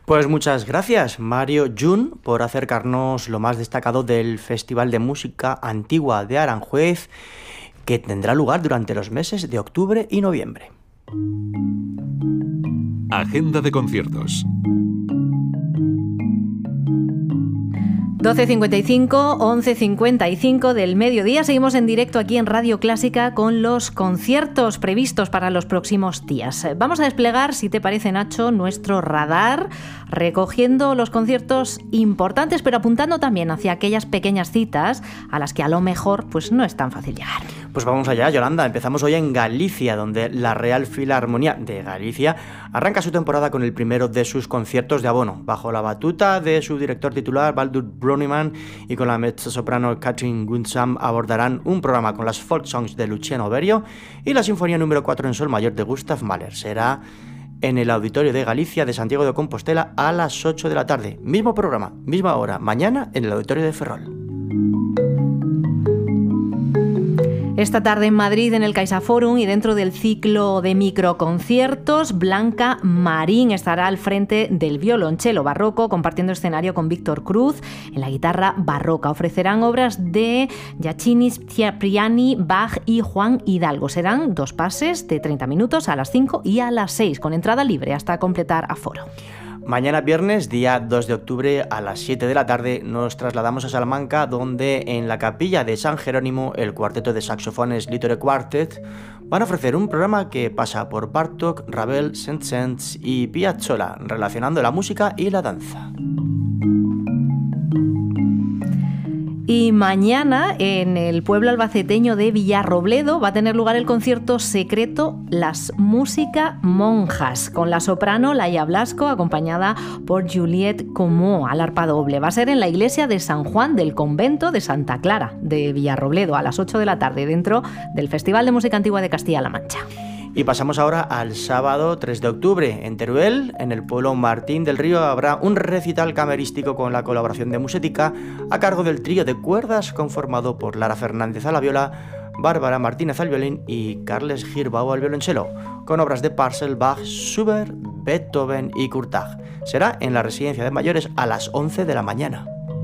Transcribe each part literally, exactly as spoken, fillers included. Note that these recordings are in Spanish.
Pues muchas gracias, Mario Jun, por acercarnos lo más destacado del Festival de Música Antigua de Aranjuez, que tendrá lugar durante los meses de octubre y noviembre. Agenda de conciertos. doce cincuenta y cinco, once cincuenta y cinco del mediodía. Seguimos en directo aquí en Radio Clásica con los conciertos previstos para los próximos días. Vamos a desplegar, si te parece, Nacho, nuestro radar, recogiendo los conciertos importantes, pero apuntando también hacia aquellas pequeñas citas a las que a lo mejor pues no es tan fácil llegar. Pues vamos allá, Yolanda. Empezamos hoy en Galicia, donde la Real Filarmonía de Galicia arranca su temporada con el primero de sus conciertos de abono, bajo la batuta de su director titular, Baldur Broniman, y con la mezzosoprano Katrin Gunsam abordarán un programa con las folk songs de Luciano Berio y la Sinfonía número cuatro en sol mayor de Gustav Mahler. Será en el Auditorio de Galicia de Santiago de Compostela a las ocho de la tarde. Mismo programa, misma hora, mañana en el Auditorio de Ferrol. Esta tarde en Madrid, en el CaixaForum, y dentro del ciclo de microconciertos, Blanca Marín estará al frente del violonchelo barroco, compartiendo escenario con Víctor Cruz en la guitarra barroca. Ofrecerán obras de Giacchini, Cipriani, Bach y Juan Hidalgo. Serán dos pases de treinta minutos a las cinco y a las seis, con entrada libre hasta completar aforo. Mañana viernes, día dos de octubre, a las siete de la tarde, nos trasladamos a Salamanca, donde en la capilla de San Jerónimo, el cuarteto de saxofones Littore Quartet van a ofrecer un programa que pasa por Bartók, Ravel, Saint-Saëns y Piazzolla, relacionando la música y la danza. Y mañana, en el pueblo albaceteño de Villarrobledo, va a tener lugar el concierto secreto Las Música Monjas, con la soprano Laia Blasco, acompañada por Juliette Comó al arpa doble. Va a ser en la iglesia de San Juan del Convento de Santa Clara de Villarrobledo, a las ocho de la tarde, dentro del Festival de Música Antigua de Castilla-La Mancha. Y pasamos ahora al sábado tres de octubre. En Teruel, en el pueblo Martín del Río, habrá un recital camerístico con la colaboración de Musética a cargo del trío de cuerdas conformado por Lara Fernández a la viola, Bárbara Martínez al violín y Carles Girbau al violonchelo, con obras de Purcell, Bach, Schubert, Beethoven y Kurtág. Será en la residencia de mayores a las once de la mañana.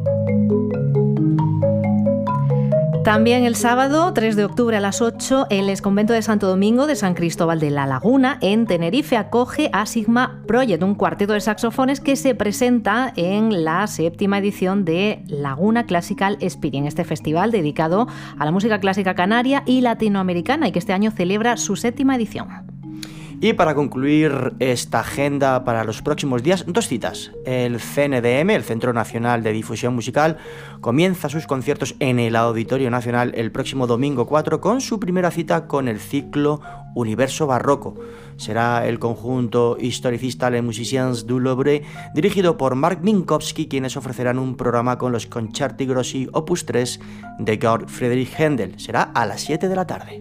También el sábado, tres de octubre a las ocho, el exconvento de Santo Domingo de San Cristóbal de la Laguna, en Tenerife, acoge a Sigma Project, un cuarteto de saxofones que se presenta en la séptima edición de Laguna Classical Experience, este festival dedicado a la música clásica canaria y latinoamericana, y que este año celebra su séptima edición. Y para concluir esta agenda para los próximos días, dos citas. El C N D M, el Centro Nacional de Difusión Musical, comienza sus conciertos en el Auditorio Nacional el próximo domingo cuatro con su primera cita con el ciclo Universo Barroco. Será el conjunto historicista Les Musiciens du Louvre, dirigido por Mark Minkowski, quienes ofrecerán un programa con los Concerti Grossi Opus tres de Georg Friedrich Händel. Será a las siete de la tarde.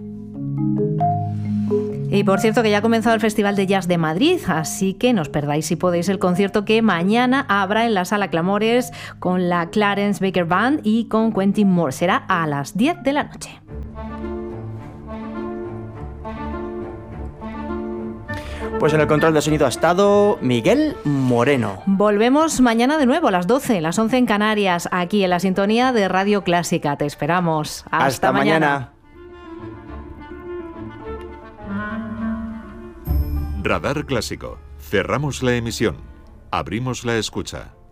Y por cierto que ya ha comenzado el Festival de Jazz de Madrid, así que no os perdáis si podéis el concierto que mañana habrá en la Sala Clamores con la Clarence Baker Band y con Quentin Moore. Será a las diez de la noche. Pues en el control de sonido ha estado Miguel Moreno. Volvemos mañana de nuevo a las doce, las once en Canarias, aquí en la sintonía de Radio Clásica. Te esperamos. Hasta, Hasta mañana. mañana. Radar Clásico. Cerramos la emisión. Abrimos la escucha.